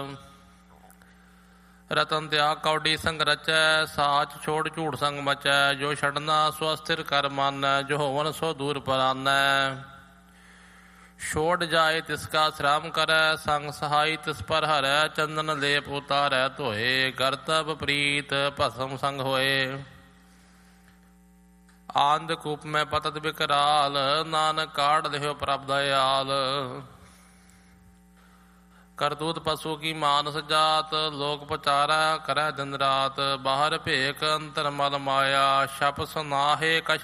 ਰਤਨ ਤਿਆਗ ਕੌਡੀ ਸੰਗ ਰਚੈ, ਸਾਚ ਛੋੜ ਝੂਠ ਸੰਗ ਮਚੈ। ਜੋ ਛੱਡਣਾ ਸੋ ਅਸਥਿਰ ਕਰ ਮਾਨੈ, ਜੋ ਹੋਵਨ ਸੋ ਦੂਰ ਪਰਾਨੈ। ਛੋੜ ਜਾਏ ਤਿਸ ਕਾ ਸ਼ਰਾਮ ਕਰੈ, ਸੰਗ ਸਹਾਈ ਤਿਸ ਪਰ ਹਰੈ। ਚੰਦਨ ਲੇਪ ਉਤਾਰੈ ਧੋਏ, ਕਰਤਬ ਪ੍ਰੀਤ ਭਸਮ ਸੰਗ ਹੋਏ। ਆਂਧ ਕੂਪ ਮੈਂ ਪਤਤ ਬਿਕਰਾਲ, ਨਾਨਕ ਕਾਢ ਲਿਓ ਪ੍ਰਭ ਦਇਆਲ। ਕਰਤੂਤ ਪਸ਼ੂ ਕੀ ਮਾਨਸ ਜਾਤ, ਲੋਕ ਪਚਾਰਾ ਕਰੈ ਦਿਨ ਰਾਤ। ਬਾਹਰ ਭੇਖ ਅੰਤਰ ਮਲ ਮਾਇਆ, ਛਪ ਸੁਨਾਹੇ ਕਛ